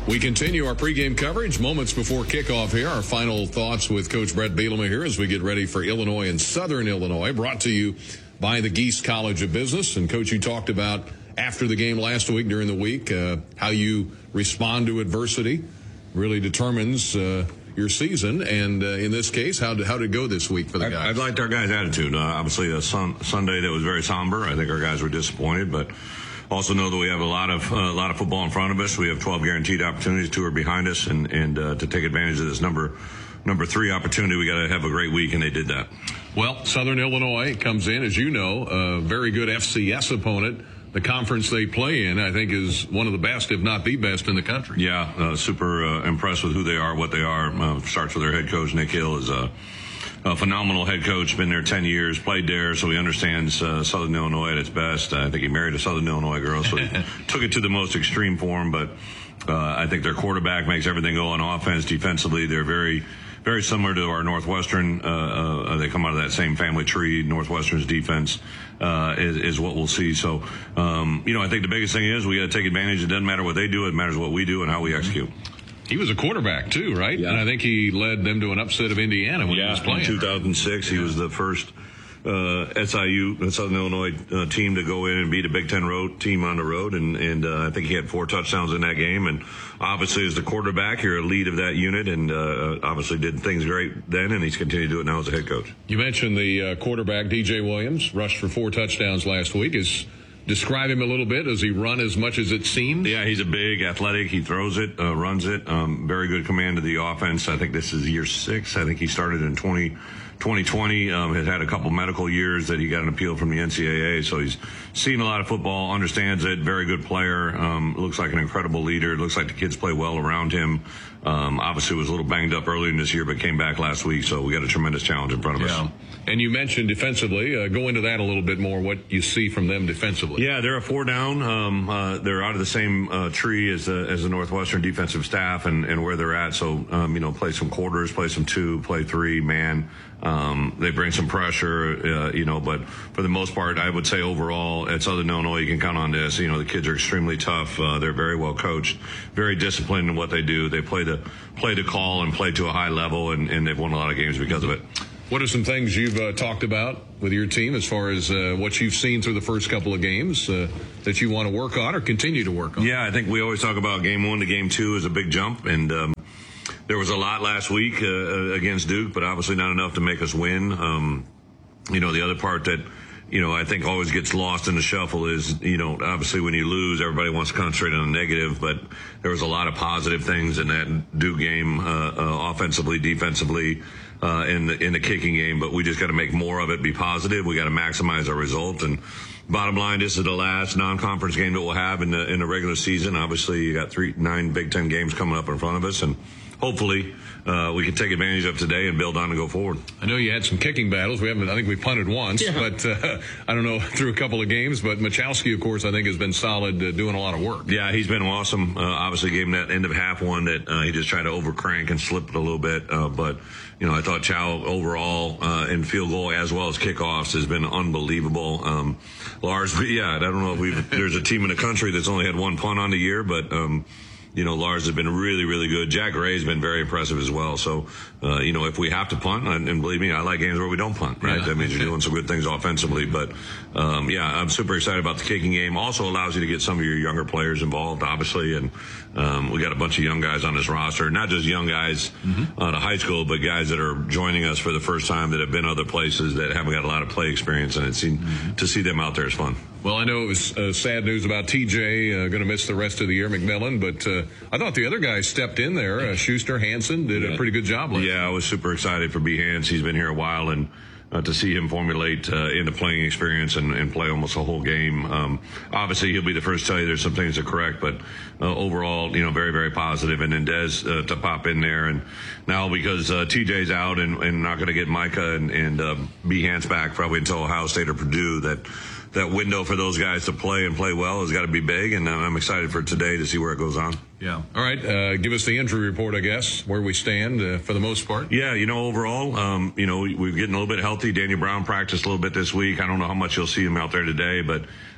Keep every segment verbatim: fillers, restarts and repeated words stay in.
We continue our pregame coverage moments before kickoff here. Our final thoughts with Coach Brett Bielema here as we get ready for Illinois and Southern Illinois, brought to you by the Geese College of Business. And, Coach, you talked about after the game last week, during the week, uh, how you respond to adversity really determines uh, your season. And uh, in this case, how did, how did it go this week for the guys? I, I liked our guys' attitude. Uh, obviously, a sun, Sunday that was very somber. I think our guys were disappointed, but also know that we have a lot of uh, a lot of football in front of us. We have twelve guaranteed opportunities. Two are behind us, and and uh, to take advantage of this number number three opportunity, we got to have a great week, and they did that. Well, Southern Illinois comes in, as you know, a very good F C S opponent. The conference they play in, I think, is one of the best, if not the best, in the country. Yeah, uh, super uh, impressed with who they are, what they are. Uh, starts with their head coach, Nick Hill, is a, a phenomenal head coach. Been there ten years, played there, so he understands uh, Southern Illinois at its best. I think he married a Southern Illinois girl, so he took it to the most extreme form. But uh, I think their quarterback makes everything go on offense, defensively. They're very Very similar to our Northwestern. Uh, uh, they come out of that same family tree. Northwestern's defense uh, is, is what we'll see. So, um, you know, I think the biggest thing is we got to take advantage. It doesn't matter what they do. It matters what we do and how we execute. He was a quarterback, too, right? Yeah. And I think he led them to an upset of Indiana when yeah, he was playing. In two thousand six, he was the first uh, S I U, Southern Illinois uh, team to go in and beat a Big Ten road team on the road. And, and uh, I think he had four touchdowns in that game. And obviously, as the quarterback, you're a lead of that unit, and uh, obviously did things great then, and he's continued to do it now as a head coach. You mentioned the uh, quarterback, D J Williams, rushed for four touchdowns last week. Is describe him a little bit. Does he run as much as it seems? Yeah, he's a big, athletic. He throws it, uh, runs it. Um, very good command of the offense. I think this is year six. I think he started in twenty twenty. Um, has had a couple medical years that he got an appeal from the N C double A. So he's seen a lot of football, understands it. Very good player. Um, looks like an incredible leader. Looks like the kids play well around him. Um, obviously was a little banged up earlier in this year, but came back last week. So we got a tremendous challenge in front of yeah. us. And you mentioned defensively. Uh, go into that a little bit more, what you see from them defensively. Yeah, they're a four down. Um, uh, they're out of the same uh, tree as the, as the Northwestern defensive staff and, and where they're at. So, um, you know, play some quarters, play some two, play three, man. Um, they bring some pressure, uh, you know, but for the most part, I would say overall at Southern Illinois, you can count on this. You know, the kids are extremely tough. Uh, they're very well coached, very disciplined in what they do. They play the play to call and play to a high level, and, and they've won a lot of games because of it. What are some things you've uh, talked about with your team as far as uh, what you've seen through the first couple of games uh, that you want to work on or continue to work on? Yeah, I think we always talk about game one to game two is a big jump, and um, there was a lot last week uh, against Duke, but obviously not enough to make us win. Um, you know, the other part that, you know, I think always gets lost in the shuffle is, you know, obviously when you lose, everybody wants to concentrate on the negative, but there was a lot of positive things in that Duke game, uh, uh, offensively, defensively, uh, in the, in the kicking game, but we just got to make more of it, be positive. We got to maximize our result. And bottom line, this is the last non-conference game that we'll have in the, in the regular season. Obviously, you got three, nine Big Ten games coming up in front of us, and hopefully uh, we can take advantage of today and build on and go forward. I know you had some kicking battles. We haven't, I think we punted once, yeah. but uh, I don't know, through a couple of games. But Michalski, of course, I think has been solid, uh, doing a lot of work. Yeah, he's been awesome. Uh, obviously gave him that end of half one that uh, he just tried to overcrank and slip it a little bit. Uh, but, you know, I thought Chow overall uh, in field goal as well as kickoffs has been unbelievable. Um, Lars, yeah, I don't know if we've, there's a team in the country that's only had one punt on the year, but um, you know, Lars has been really, really good. Jack Ray's been very impressive as well. So, uh, you know, if we have to punt, and, and believe me, I like games where we don't punt, right? Yeah. That means you're doing some good things offensively. But, um, yeah, I'm super excited about the kicking game. Also allows you to get some of your younger players involved, obviously. And um, we got a bunch of young guys on this roster, not just young guys mm-hmm. out of high school, but guys that are joining us for the first time that have been other places that haven't got a lot of play experience. And it seemed, mm-hmm. to see them out there is fun. Well, I know it was uh, sad news about T J uh, going to miss the rest of the year, McMillan, but uh, I thought the other guys stepped in there. Uh, Schuster, Hansen did yeah. a pretty good job. Last yeah, I was super excited for B. Hans. He's been here a while, and uh, to see him formulate uh, into playing experience and, and play almost a whole game. Um, obviously, he'll be the first to tell you there's some things to correct, but uh, overall, you know, very, very positive. And then Dez uh, to pop in there. And now because uh, T J's out and, and not going to get Micah and, and uh, B. Hans back probably until Ohio State or Purdue, that that window for those guys to play and play well has got to be big, and I'm excited for today to see where it goes on. Yeah. All right. Uh, give us the injury report, I guess, where we stand uh, for the most part. Yeah, you know, overall, um, you know, we're getting a little bit healthy. Daniel Brown practiced a little bit this week. I don't know how much you'll see him out there today, but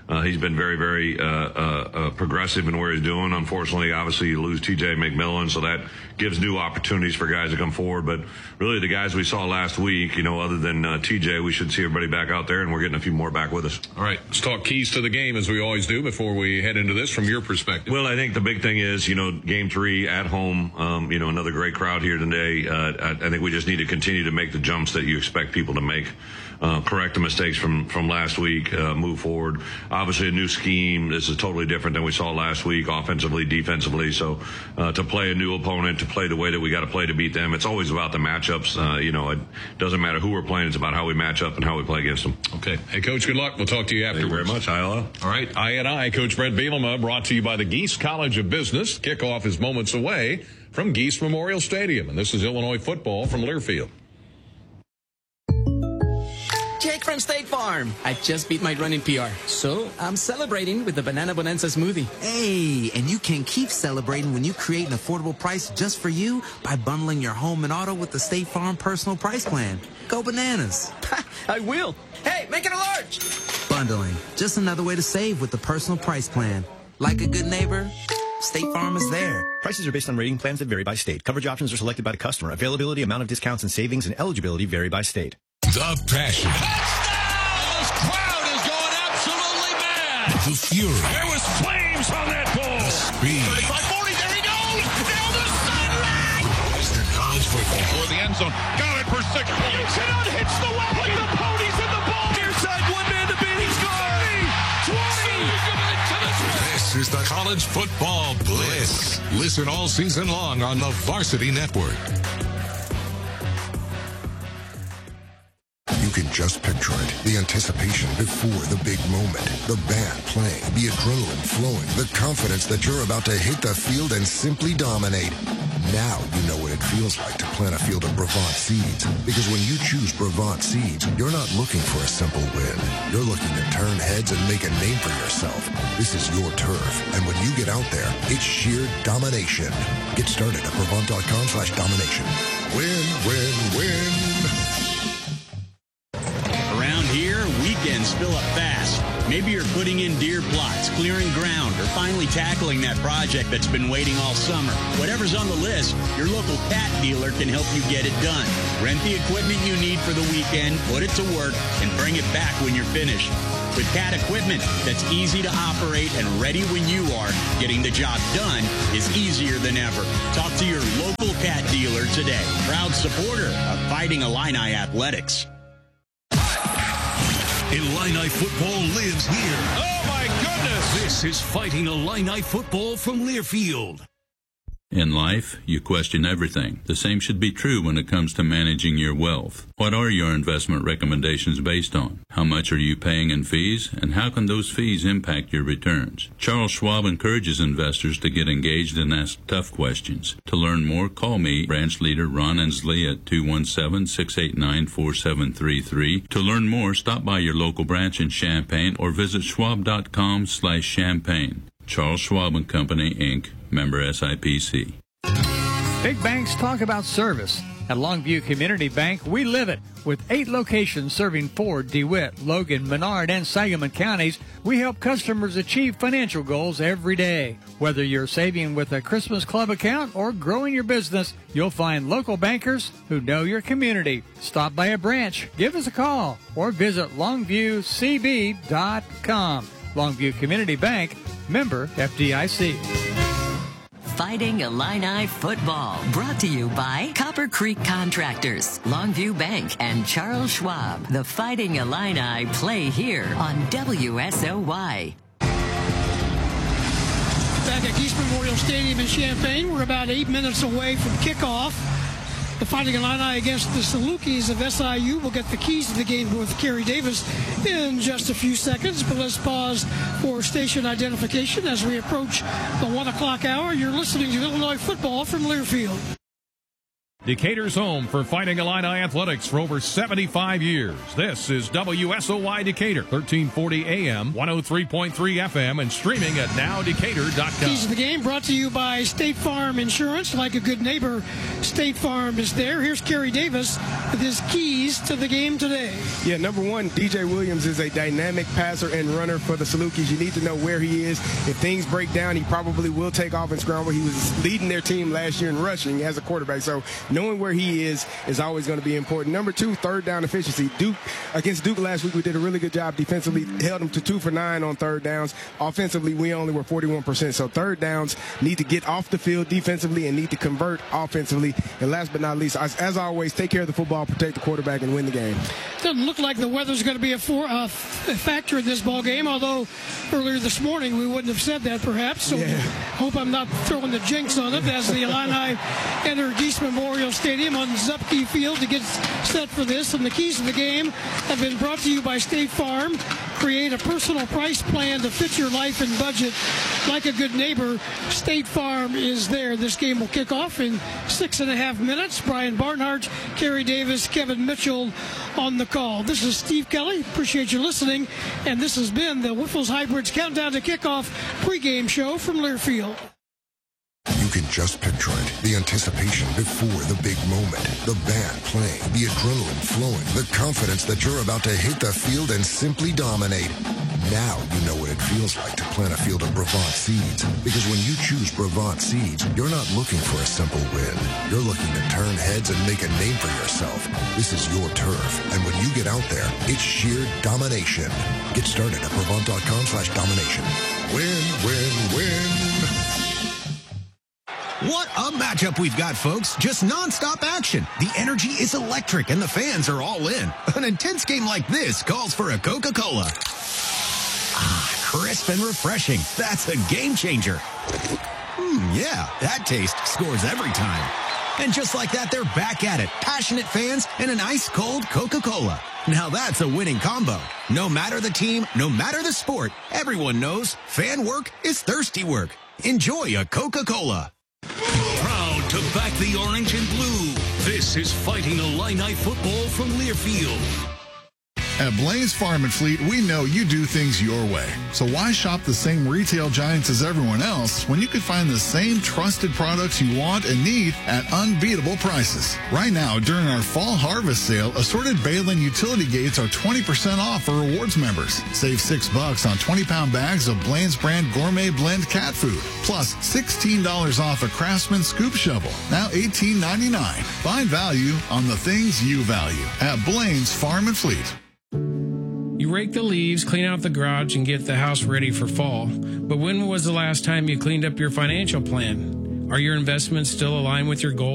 Uh, he's been very, very uh, uh, uh, progressive in where he's doing. Unfortunately, obviously, you lose T J McMillan, so that gives new opportunities for guys to come forward. But really, the guys we saw last week, you know, other than uh, T J, we should see everybody back out there, and we're getting a few more back with us. All right, let's talk keys to the game, as we always do, before we head into this from your perspective. Well, I think the big thing is, you know, game three at home, um, you know, another great crowd here today. Uh, I, I think we just need to continue to make the jumps that you expect people to make. Uh, correct the mistakes from, from last week, uh, move forward. Obviously, a new scheme. This is totally different than we saw last week, offensively, defensively. So uh, to play a new opponent, to play the way that we got to play to beat them, it's always about the matchups. Uh, you know, it doesn't matter who we're playing. It's about how we match up and how we play against them. Okay. Hey, Coach, good luck. We'll talk to you afterwards. Thank you very much, Iowa. All right. I and I, Coach Bret Bielema, brought to you by the Geese College of Business. Kickoff is moments away from Geese Memorial Stadium. And this is Illinois football from Learfield. Jake from State Farm. I just beat my running P R, so I'm celebrating with the Banana Bonanza smoothie. Hey, and you can keep celebrating when you create an affordable price just for you by bundling your home and auto with the State Farm Personal Price Plan. Go bananas. I will. Hey, make it a large. Bundling, just another way to save with the Personal Price Plan. Like a good neighbor, State Farm is there. Prices are based on rating plans that vary by state. Coverage options are selected by the customer. Availability, amount of discounts and savings, and eligibility vary by state. The passion. Touchdown! This crowd is going absolutely mad. The fury. There was flames on that ball. The speed. thirty-five forty, there he goes! Down the sideline! Western College football. For the end zone. Got it for six points. You cannot hitch the weapon. Put the ponies in the ball. Near side, one man to beat. He's gone. twenty. This is the College Football Blitz. Listen all season long on the Varsity Network. You can just picture it. The anticipation before the big moment. The band playing, the adrenaline flowing, the confidence that you're about to hit the field and simply dominate. Now you know what it feels like to plant a field of Brevant seeds. Because when you choose Brevant seeds, you're not looking for a simple win. You're looking to turn heads and make a name for yourself. This is your turf. And when you get out there, it's sheer domination. Get started at Brevant.com slash domination. Win, win, win. Around here, weekends fill up fast. Maybe you're putting in deer plots, clearing ground, or finally tackling that project that's been waiting all summer. Whatever's on the list, your local Cat dealer can help you get it done. Rent the equipment you need for the weekend, put it to work, and bring it back when you're finished. With Cat equipment that's easy to operate and ready when you are, getting the job done is easier than ever. Talk to your local Cat dealer today. Proud supporter of Fighting Illini Athletics. Illini football lives here. Oh, my goodness. This is Fighting Illini football from Learfield. In life, you question everything. The same should be true when it comes to managing your wealth. What are your investment recommendations based on? How much are you paying in fees? And how can those fees impact your returns? Charles Schwab encourages investors to get engaged and ask tough questions. To learn more, call me, branch leader Ron Ensley at two one seven, six eight nine, four seven three three. To learn more, stop by your local branch in Champaign or visit schwab.com slash champagne. Charles Schwab and Company, Incorporated, member S I P C. Big banks talk about service. At Longview Community Bank, we live it. With eight locations serving Ford, DeWitt, Logan, Menard, and Sangamon counties, we help customers achieve financial goals every day. Whether you're saving with a Christmas Club account or growing your business, you'll find local bankers who know your community. Stop by a branch, give us a call, or visit longview c b dot com. Longview Community Bank, member F D I C. Fighting Illini football, brought to you by Copper Creek Contractors, Longview Bank, and Charles Schwab. The Fighting Illini play here on W S O Y. Back at Geese Memorial Stadium in Champaign, we're about eight minutes away from kickoff. The Fighting Illini against the Salukis of S I U will get the keys to the game with Kerry Davis in just a few seconds. But let's pause for station identification as we approach the one o'clock hour. You're listening to Illinois football from Learfield. Decatur's home for Fighting Illini athletics for over seventy-five years. This is W S O Y Decatur, thirteen forty A M, one oh three point three F M, and streaming at now decatur dot com. Keys of the game brought to you by State Farm Insurance. Like a good neighbor, State Farm is there. Here's Kerry Davis with his keys to the game today. Yeah, number one, D J Williams is a dynamic passer and runner for the Salukis. You need to know where he is. If things break down, he probably will take off and scramble. He was leading their team last year in rushing as a quarterback, so knowing where he is is always going to be important. Number two, third down efficiency. Duke against Duke last week, we did a really good job defensively, held them to two for nine on third downs. Offensively, we only were forty-one percent. So third downs need to get off the field defensively and need to convert offensively. And last but not least, as, as always, take care of the football, protect the quarterback, and win the game. Doesn't look like the weather's going to be a, for, uh, a factor in this ball game, although earlier this morning we wouldn't have said that perhaps. So yeah. Hope I'm not throwing the jinx on it as the Illini enter Geese Memorial Stadium on Zupke Field to get set for this. And the keys to the game have been brought to you by State Farm. Create a personal price plan to fit your life and budget. Like a good neighbor, State Farm is there. This game will kick off in six and a half minutes. Brian Barnhart, Kerry Davis, Kevin Mitchell on the call. This is Steve Kelly. Appreciate you listening. And this has been the Whiffles Hybrids Countdown to Kickoff pregame show from Learfield. You can just picture it. The anticipation before the big moment. The band playing, the adrenaline flowing, the confidence that you're about to hit the field and simply dominate. Now you know what it feels like to plant a field of Brevant seeds. Because when you choose Brevant seeds, you're not looking for a simple win. You're looking to turn heads and make a name for yourself. This is your turf. And when you get out there, it's sheer domination. Get started at Brevant dot com slash domination. Win, win, win. What a matchup we've got, folks. Just nonstop action. The energy is electric and the fans are all in. An intense game like this calls for a Coca-Cola. Ah, crisp and refreshing. That's a game changer. Hmm, yeah, that taste scores every time. And just like that, they're back at it. Passionate fans and an ice-cold Coca-Cola. Now that's a winning combo. No matter the team, no matter the sport, everyone knows fan work is thirsty work. Enjoy a Coca-Cola. Proud to back the orange and blue. This is Fighting Illini football from Learfield. At Blaine's Farm and Fleet, we know you do things your way. So why shop the same retail giants as everyone else when you can find the same trusted products you want and need at unbeatable prices? Right now, during our fall harvest sale, assorted Balin utility gates are twenty percent off for rewards members. Save six bucks on twenty pound bags of Blaine's brand gourmet blend cat food. Plus sixteen dollars off a Craftsman scoop shovel. Now eighteen ninety-nine. Find value on the things you value at Blaine's Farm and Fleet. You rake the leaves, clean out the garage, and get the house ready for fall. But when was the last time you cleaned up your financial plan? Are your investments still aligned with your goals?